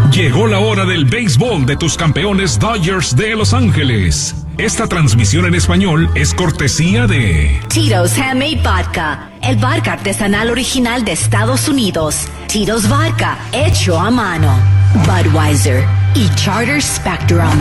Llegó la hora del béisbol de tus campeones Dodgers de Los Ángeles. Esta transmisión en español es cortesía de Tito's Handmade Vodka, el vodka artesanal original de Estados Unidos. Tito's Vodka, hecho a mano. Budweiser y Charter Spectrum.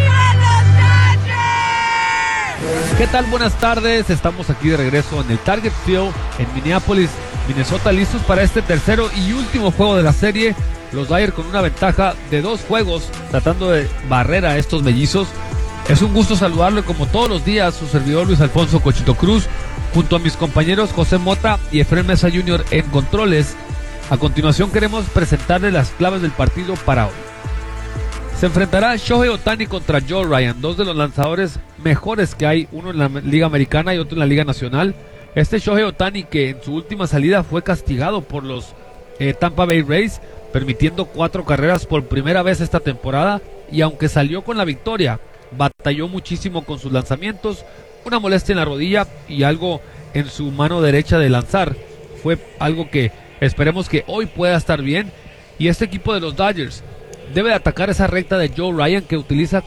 ¿Qué tal? Buenas tardes. Estamos aquí de regreso en el Target Field en Minneapolis, Minnesota, listos para este tercero y último juego de la serie. Los Dodgers con una ventaja de 2 juegos, tratando de barrer a estos mellizos. Es un gusto saludarlo como todos los días, su servidor Luis Alfonso Cochito Cruz, junto a mis compañeros José Mota y Efraín Mesa Jr. en controles. A continuación queremos presentarles las claves del partido para hoy. Se enfrentará Shohei Ohtani contra Joe Ryan, dos de los lanzadores mejores que hay, uno en la Liga Americana y otro en la Liga Nacional. Este Shohei Ohtani, que en su última salida fue castigado por los Tampa Bay Rays, permitiendo 4 carreras por primera vez esta temporada, y aunque salió con la victoria, batalló muchísimo con sus lanzamientos, una molestia en la rodilla y algo en su mano derecha de lanzar. Fue algo que esperemos que hoy pueda estar bien, y este equipo de los Dodgers debe de atacar esa recta de Joe Ryan, que utiliza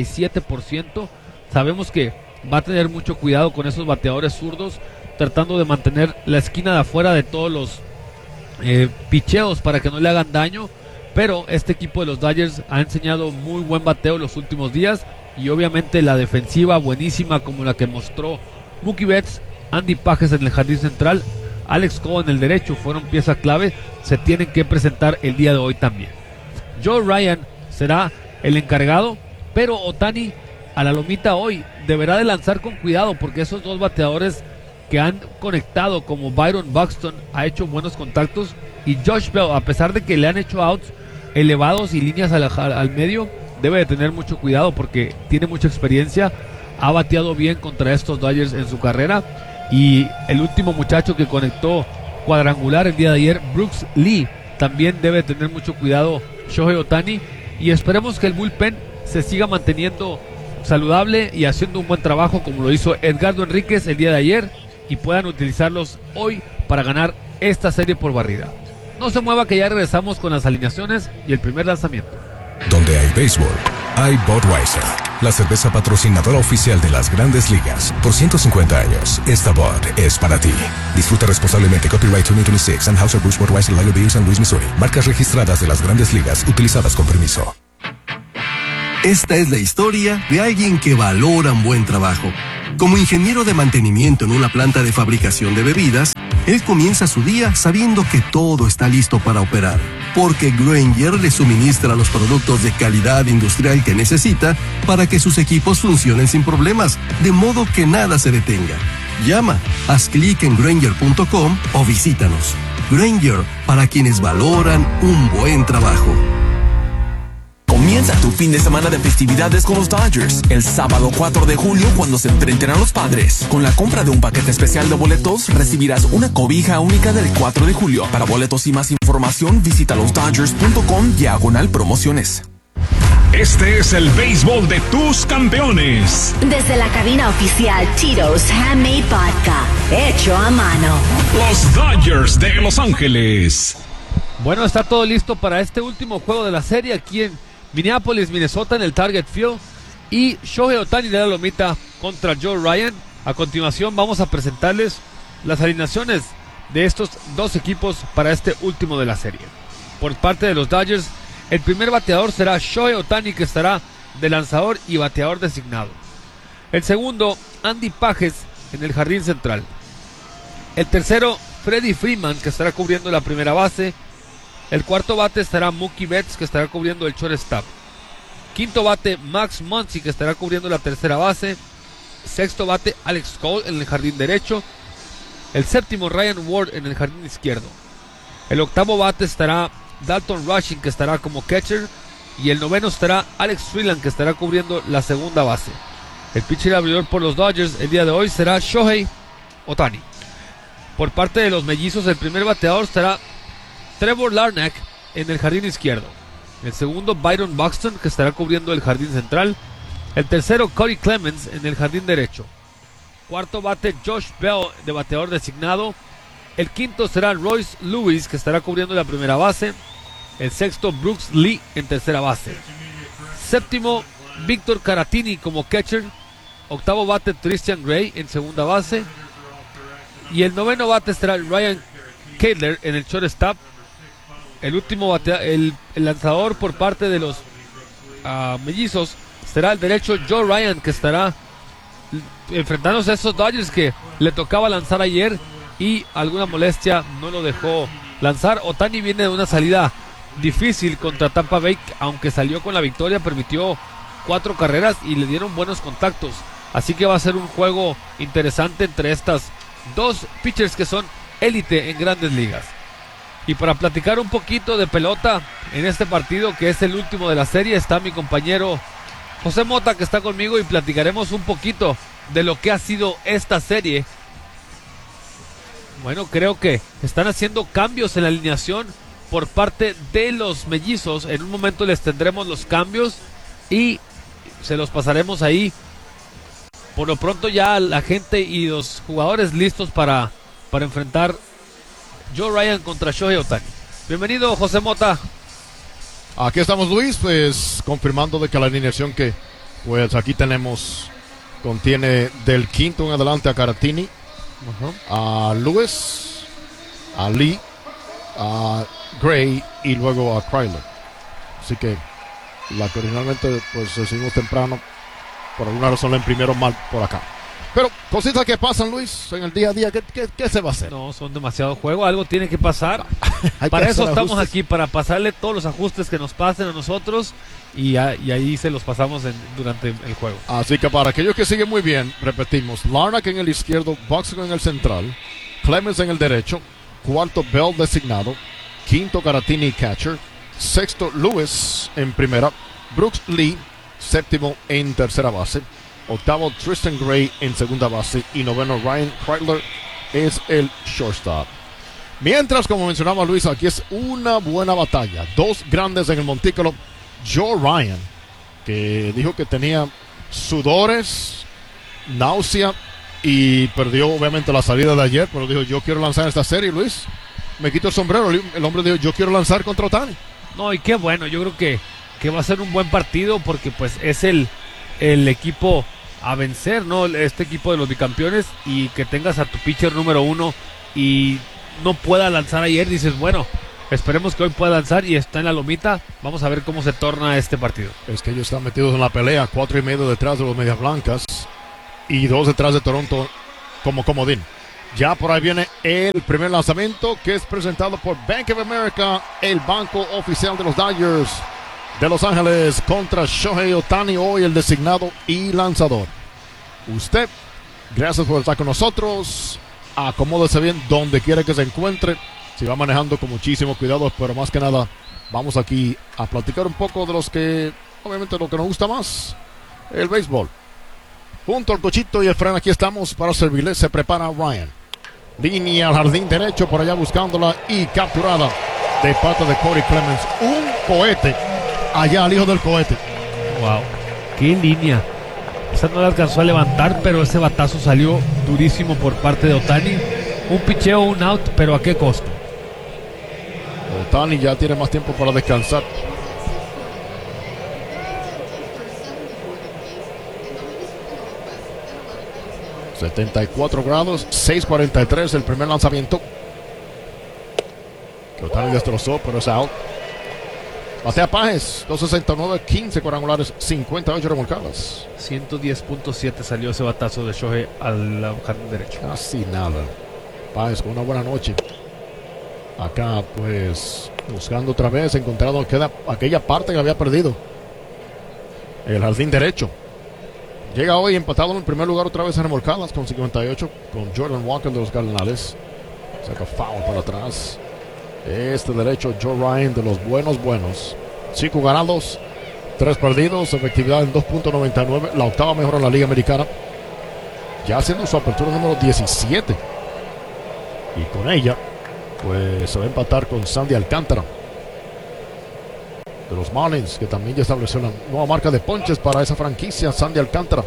47%. Sabemos que va a tener mucho cuidado con esos bateadores zurdos, tratando de mantener la esquina de afuera de todos los picheos para que no le hagan daño, pero este equipo de los Dodgers ha enseñado muy buen bateo los últimos días, y obviamente la defensiva buenísima como la que mostró Mookie Betts, Andy Pages en el jardín central, Alex Cole en el derecho fueron pieza clave, se tienen que presentar el día de hoy también. Joe Ryan será el encargado, pero Ohtani a la lomita hoy deberá de lanzar con cuidado, porque esos dos bateadores que han conectado como Byron Buxton ha hecho buenos contactos, y Josh Bell, a pesar de que le han hecho outs elevados y líneas al medio, debe de tener mucho cuidado porque tiene mucha experiencia, ha bateado bien contra estos Dodgers en su carrera, y el último muchacho que conectó cuadrangular el día de ayer, Brooks Lee, también debe tener mucho cuidado Shohei Ohtani, y esperemos que el bullpen se siga manteniendo saludable y haciendo un buen trabajo como lo hizo Edgardo Enríquez el día de ayer, y puedan utilizarlos hoy para ganar esta serie por barrida. No se mueva, que ya regresamos con las alineaciones y el primer lanzamiento. Donde hay béisbol, hay Budweiser, la cerveza patrocinadora oficial de las Grandes Ligas. Por 150 años, esta Bud es para ti. Disfruta responsablemente. Copyright 2026, Anheuser-Busch Budweiser Lager Beer, San Luis, Missouri. Marcas registradas de las Grandes Ligas, utilizadas con permiso. Esta es la historia de alguien que valora un buen trabajo. Como ingeniero de mantenimiento en una planta de fabricación de bebidas, él comienza su día sabiendo que todo está listo para operar, porque Grainger le suministra los productos de calidad industrial que necesita para que sus equipos funcionen sin problemas, de modo que nada se detenga. Llama, haz clic en Grainger.com o visítanos. Grainger, para quienes valoran un buen trabajo. Comienza tu fin de semana de festividades con los Dodgers. El sábado 4 de julio, cuando se enfrenten a los Padres. Con la compra de un paquete especial de boletos, recibirás una cobija única del 4 de julio. Para boletos y más información, visita losdodgers.com/promociones. Este es el béisbol de tus campeones. Desde la cabina oficial Tito's Handmade Vodka, hecho a mano. Los Dodgers de Los Ángeles. Bueno, está todo listo para este último juego de la serie aquí en Minneapolis, Minnesota, en el Target Field, y Shohei Ohtani de la lomita contra Joe Ryan. A continuación vamos a presentarles las alineaciones de estos dos equipos para este último de la serie. Por parte de los Dodgers, el primer bateador será Shohei Ohtani, que estará de lanzador y bateador designado. El segundo, Andy Pages en el jardín central. El tercero, Freddie Freeman, que estará cubriendo la primera base. El cuarto bate estará Mookie Betts, que estará cubriendo el shortstop. Quinto bate, Max Muncy, que estará cubriendo la tercera base. Sexto bate, Alex Cole en el jardín derecho. El séptimo, Ryan Ward en el jardín izquierdo. El octavo bate estará Dalton Rushing, que estará como catcher. Y el noveno estará Alex Freeland, que estará cubriendo la segunda base. El pitcher abridor por los Dodgers el día de hoy será Shohei Ohtani. Por parte de los mellizos, el primer bateador estará Trevor Larnach en el jardín izquierdo. El segundo, Byron Buxton, que estará cubriendo el jardín central. El tercero, Corey Clemens en el jardín derecho. Cuarto bate, Josh Bell de bateador designado. El quinto será Royce Lewis, que estará cubriendo la primera base. El sexto, Brooks Lee en tercera base. Séptimo, Víctor Caratini como catcher. Octavo bate, Christian Gray en segunda base. Y el noveno bate estará Ryan Kedler en el shortstop. El último el lanzador por parte de los mellizos será el derecho Joe Ryan, que estará enfrentándose a esos Dodgers que le tocaba lanzar ayer y alguna molestia no lo dejó lanzar. Ohtani viene de una salida difícil contra Tampa Bay, aunque salió con la victoria, permitió 4 carreras y le dieron buenos contactos. Así que va a ser un juego interesante entre estas dos pitchers que son élite en grandes ligas. Y para platicar un poquito de pelota en este partido, que es el último de la serie, está mi compañero José Mota, que está conmigo, y platicaremos un poquito de lo que ha sido esta serie. Bueno, creo que están haciendo cambios en la alineación por parte de los mellizos. En un momento les tendremos los cambios y se los pasaremos ahí. Por lo pronto ya la gente y los jugadores listos para enfrentar Joe Ryan contra Shohei Ohtani. Bienvenido, José Mota. Aquí estamos, Luis, pues confirmando de que la alineación que pues aquí tenemos contiene del quinto en adelante a Caratini, a Lewis, a Lee, a Gray y luego a Kryler. Así que la que originalmente pues decidimos temprano, por alguna razón la imprimieron mal por acá. Pero cositas que pasan, Luis, en el día a día. ¿Qué se va a hacer? No, son demasiado juego, algo tiene que pasar. Para eso estamos aquí, para pasarle todos los ajustes que nos pasen a nosotros y ahí se los pasamos durante el juego. Así que para aquellos que siguen muy bien, repetimos: Larnach en el izquierdo, Buxton en el central, Clemens en el derecho, cuarto Bell designado, quinto Caratini catcher, sexto Lewis en primera, Brooks Lee séptimo en tercera base, octavo Tristan Gray en segunda base y noveno Ryan Kreitler es el shortstop. Mientras, como mencionaba Luis, aquí es una buena batalla. Dos grandes en el montículo. Joe Ryan, que dijo que tenía sudores, náusea y perdió obviamente la salida de ayer, pero dijo: yo quiero lanzar esta serie, Luis. Me quito el sombrero. El hombre dijo: yo quiero lanzar contra Ohtani. No, y qué bueno, yo creo que va a ser un buen partido porque pues es el equipo a vencer, ¿no? Este equipo de los bicampeones, y que tengas a tu pitcher número uno y no pueda lanzar ayer, dices, bueno, esperemos que hoy pueda lanzar y está en la lomita. Vamos a ver cómo se torna este partido. Es que ellos están metidos en la pelea, 4.5 detrás de los Medias Blancas y 2 detrás de Toronto como comodín. Ya por ahí viene el primer lanzamiento, que es presentado por Bank of America, el banco oficial de los Dodgers de Los Ángeles, contra Shohei Ohtani, hoy el designado y lanzador. Usted, gracias por estar con nosotros. Acomódese bien donde quiera que se encuentre. Si va manejando, con muchísimo cuidado, pero más que nada vamos aquí a platicar un poco de los que, obviamente, lo que nos gusta más, el béisbol. Junto al Cochito y el Fran, aquí estamos para servirle. Se prepara Ryan. Línea al jardín derecho, por allá buscándola y capturada de parte de Corey Clemens. Un cohete allá al hijo del cohete. Wow, qué línea. Esa no la alcanzó a levantar, pero ese batazo salió durísimo por parte de Ohtani. Un picheo, un out, pero ¿a qué costo? Ohtani ya tiene más tiempo para descansar. ...74 grados, 6:43 el primer lanzamiento. Que Ohtani destrozó, pero es out. Batea Páez, 269, 15 cuadrangulares, 58 remolcadas. 110.7 salió ese batazo de Shohei al jardín derecho. Casi nada. Páez con una buena noche. Acá, pues, buscando otra vez, encontrando aquella parte que había perdido. El jardín derecho. Llega hoy empatado en el primer lugar otra vez en remolcadas con 58, con Jordan Walker de los Cardenales. Saca foul para atrás. Este derecho, Joe Ryan, de los buenos. 5 ganados, 3 perdidos, efectividad en 2.99, la octava mejor en la Liga Americana. Ya haciendo su apertura número 17. Y con ella, pues se va a empatar con Sandy Alcántara de los Marlins, que también ya estableció una nueva marca de ponches para esa franquicia, Sandy Alcántara.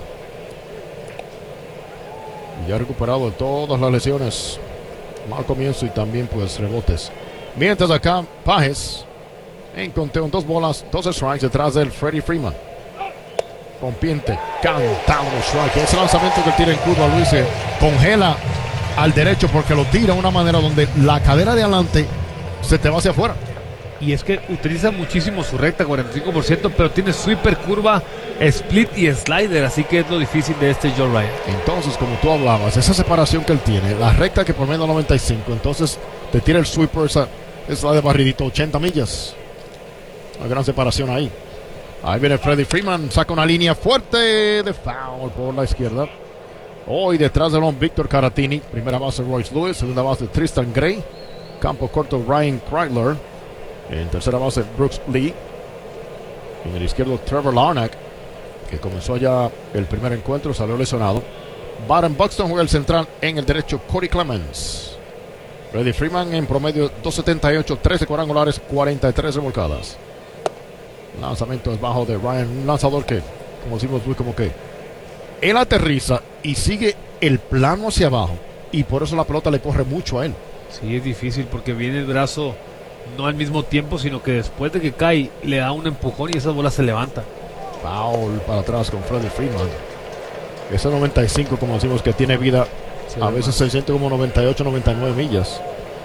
Y ya recuperado de todas las lesiones. Mal comienzo y también pues rebotes. Mientras acá, Páez En conteo, 2 bolas, 2 strikes detrás del Freddie Freeman. Rompiente, cantado strike. Ese lanzamiento que tira en curva, Luis, se congela al derecho porque lo tira de una manera donde la cadera de adelante se te va hacia afuera. Y es que utiliza muchísimo su recta, 45%, pero tiene sweeper, curva, split y slider, así que es lo difícil de este Joe Ryan. Entonces, como tú hablabas, esa separación que él tiene, la recta que por menos 95, entonces te tira el sweeper, esa es la de barridito, 80 millas. Una gran separación ahí. Ahí viene Freddie Freeman, saca una línea fuerte de foul por la izquierda. Hoy detrás de Lon Víctor Caratini, primera base Royce Lewis, segunda base Tristan Gray, campo corto Ryan Kreitler, en tercera base Brooks Lee, en el izquierdo Trevor Larnach, que comenzó ya el primer encuentro, salió lesionado. Baron Buxton juega el central, en el derecho Cody Clemens. Freddie Freeman en promedio 278, 13 cuadrangulares, 43 remolcadas. Lanzamiento es bajo de Ryan, un lanzador que, como decimos, como que él aterriza y sigue el plano hacia abajo, y por eso la pelota le corre mucho a él. Sí, es difícil porque viene el brazo no al mismo tiempo, sino que después de que cae le da un empujón y esa bola se levanta. Foul para atrás con Freddie Freeman. Ese 95, como decimos, que tiene vida, sí, a veces se siente como 98, 99 millas.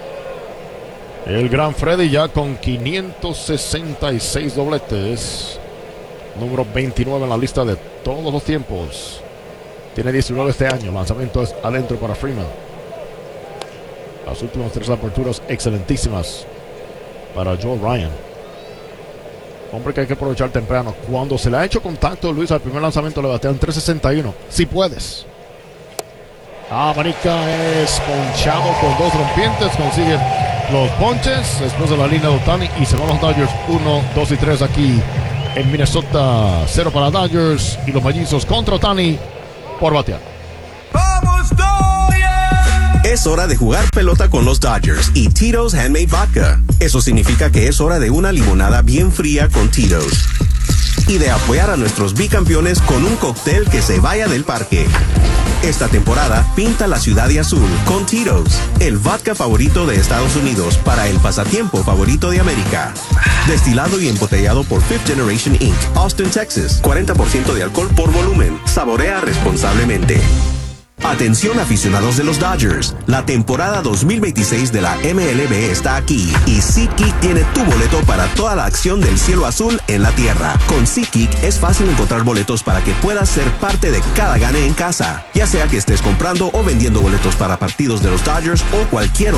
El gran Freddy ya con 566 dobletes. Número 29 en la lista de todos los tiempos. Tiene 19 este año. Lanzamiento es adentro para Freeman. Las últimas 3 aperturas excelentísimas para Joe Ryan. Hombre que hay que aprovechar temprano. Cuando se le ha hecho contacto, Luis, al primer lanzamiento le batean 361. Si puedes. Manica es ponchado con 2 rompientes. Consigue los ponches después de la línea de Ohtani y se van los Dodgers 1, 2 y 3 aquí en Minnesota. 0 para Dodgers y los mellizos contra Ohtani por batear. ¡Vamos Dodgers! Es hora de jugar pelota con los Dodgers y Tito's Handmade Vodka. Eso significa que es hora de una limonada bien fría con Tito's y de apoyar a nuestros bicampeones con un cóctel que se vaya del parque. Esta temporada, pinta la ciudad de azul con Tito's, el vodka favorito de Estados Unidos para el pasatiempo favorito de América. Destilado y embotellado por Fifth Generation Inc., Austin, Texas. 40% de alcohol por volumen. Saborea responsablemente. Atención aficionados de los Dodgers, la temporada 2026 de la MLB está aquí y SeatGeek tiene tu boleto para toda la acción del cielo azul en la tierra. Con SeatGeek es fácil encontrar boletos para que puedas ser parte de cada gane en casa, ya sea que estés comprando o vendiendo boletos para partidos de los Dodgers o cualquier